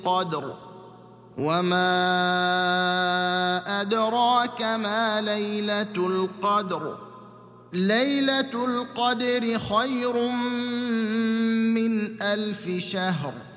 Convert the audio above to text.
القدر وما أدراك ما ليلة القدر ليلة القدر خير من 1000 شهر